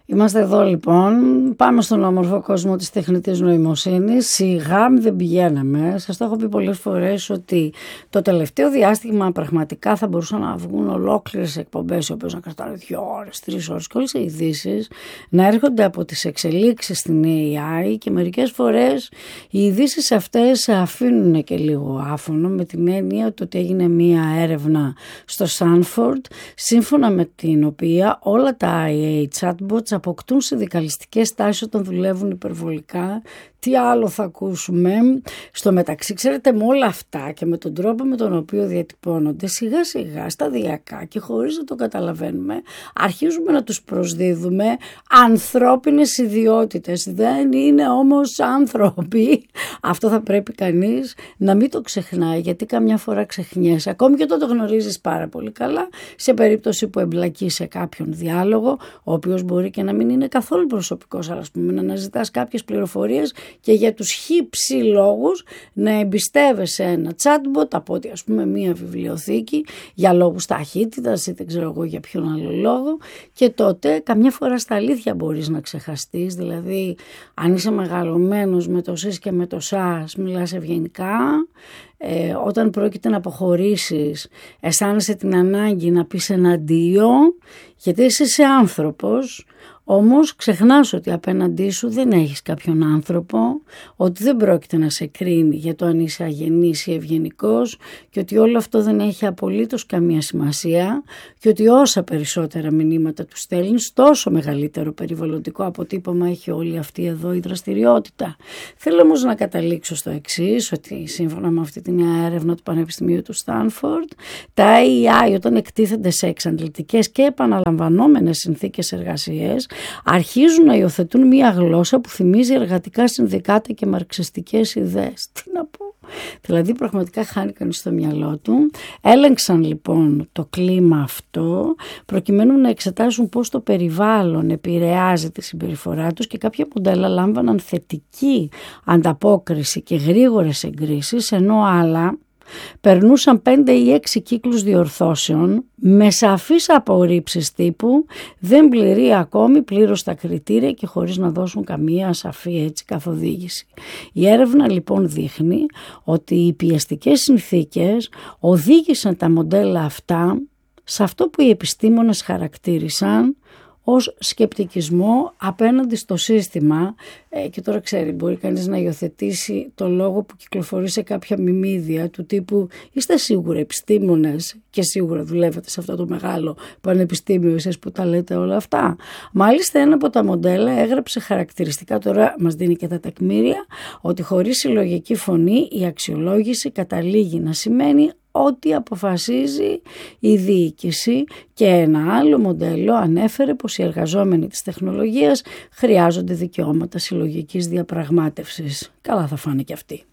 Είμαστε εδώ λοιπόν, πάμε στον όμορφο κόσμο της τεχνητής νοημοσύνης. Σιγά δεν πηγαίναμε. Σας το έχω πει πολλές φορές ότι το τελευταίο διάστημα πραγματικά θα μπορούσαν να βγουν ολόκληρες εκπομπές, οι οποίες να κρατάνε 2 ώρες, 3 ώρες, και όλες οι ειδήσεις να έρχονται από τις εξελίξεις στην AI, και μερικές φορές οι ειδήσεις αυτές αφήνουν και λίγο άφωνο, με την έννοια ότι έγινε μία έρευνα στο Stanford, σύμφωνα με την οποία όλα τα IA chatbots αποκτούν συνδικαλιστικές τάσεις όταν δουλεύουν υπερβολικά. Τι άλλο θα ακούσουμε? Στο μεταξύ, ξέρετε, με όλα αυτά και με τον τρόπο με τον οποίο διατυπώνονται, σιγά σιγά, σταδιακά και χωρίς να το καταλαβαίνουμε, αρχίζουμε να τους προσδίδουμε ανθρώπινες ιδιότητες. Δεν είναι όμως άνθρωποι. Αυτό θα πρέπει κανείς να μην το ξεχνάει, γιατί καμιά φορά ξεχνιέσαι, ακόμη και όταν το γνωρίζεις πάρα πολύ καλά, σε περίπτωση που εμπλακείς σε κάποιον διάλογο, ο οποίος μπορεί και να μην είναι καθόλου προσωπικός, αλλά ας πούμε να αναζητάς κάποιες πληροφορίες και για τους χύψη λόγους να εμπιστεύεσαι ένα chatbot από ότι ας πούμε μία βιβλιοθήκη για λόγους ταχύτητας ή δεν ξέρω εγώ για ποιον άλλο λόγο, και τότε καμιά φορά στα αλήθεια μπορείς να ξεχαστείς. Δηλαδή αν είσαι μεγαλωμένος με το σεις και με το σας, μιλάς ευγενικά, όταν πρόκειται να αποχωρήσεις αισθάνεσαι την ανάγκη να πεις εναντίο, γιατί είσαι άνθρωπος. Όμως ξεχνάς ότι απέναντί σου δεν έχεις κάποιον άνθρωπο, ότι δεν πρόκειται να σε κρίνει για το αν είσαι αγενής ή ευγενικός, και ότι όλο αυτό δεν έχει απολύτως καμία σημασία, και ότι όσα περισσότερα μηνύματα του στέλνεις, τόσο μεγαλύτερο περιβαλλοντικό αποτύπωμα έχει όλη αυτή εδώ η δραστηριότητα. Θέλω όμως να καταλήξω στο εξής, ότι σύμφωνα με αυτή την έρευνα του Πανεπιστημίου του Στάνφορντ, τα AI όταν εκτίθενται σε εξαντλητικές και επαναλαμβανόμενες συνθήκες εργασίας, αρχίζουν να υιοθετούν μία γλώσσα που θυμίζει εργατικά συνδικάτα και μαρξιστικές ιδέες. Τι να πω? Δηλαδή πραγματικά χάνει κανείς το μυαλό του. Έλεγξαν λοιπόν το κλίμα αυτό προκειμένου να εξετάσουν πώς το περιβάλλον επηρεάζει τη συμπεριφορά τους, και κάποια μοντέλα λάμβαναν θετική ανταπόκριση και γρήγορες εγκρίσεις, ενώ άλλα περνούσαν 5 ή 6 κύκλους διορθώσεων με σαφείς απορρίψεις τύπου δεν πληρεί ακόμη πλήρως τα κριτήρια και χωρίς να δώσουν καμία σαφή καθοδήγηση. Η έρευνα λοιπόν δείχνει ότι οι πιεστικές συνθήκες οδήγησαν τα μοντέλα αυτά σε αυτό που οι επιστήμονες χαρακτήρισαν ως σκεπτικισμό απέναντι στο σύστημα, και τώρα ξέρει, μπορεί κανείς να υιοθετήσει το λόγο που κυκλοφορεί σε κάποια μιμίδια του τύπου «Είστε σίγουρα επιστήμονες και σίγουρα δουλεύετε σε αυτό το μεγάλο πανεπιστήμιο εσείς που τα λέτε όλα αυτά?» Μάλιστα ένα από τα μοντέλα έγραψε χαρακτηριστικά, τώρα μας δίνει και τα τεκμήρια, ότι χωρίς συλλογική φωνή η αξιολόγηση καταλήγει να σημαίνει ό,τι αποφασίζει η διοίκηση, και ένα άλλο μοντέλο ανέφερε πως οι εργαζόμενοι της τεχνολογίας χρειάζονται δικαιώματα συλλογικής διαπραγμάτευσης. Καλά θα φάνε και αυτοί.